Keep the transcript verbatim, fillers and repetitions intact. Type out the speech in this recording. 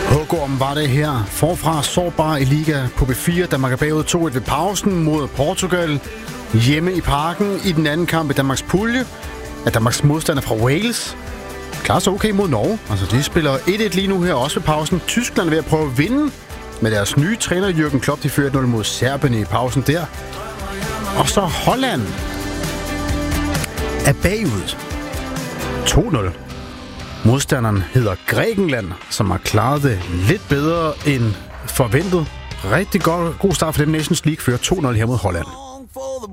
Huggorm var det her. Forfra sårbar i Liga på B fire. Danmark er bagud to et ved pausen mod Portugal. Hjemme i Parken i den anden kamp i Danmarks pulje er Danmarks modstander fra Wales. Klarer sig okay mod Norge. Altså, de spiller et et lige nu her, også ved pausen. Tyskland er ved at prøve at vinde med deres nye træner Jürgen Klopp. De fører et nul mod Serbien i pausen der. Og så Holland er bagud to nul. Modstanderen hedder Grækenland, som har klaret det lidt bedre end forventet. Rigtig god, god start for dem. Nations League fører to nul her mod Holland.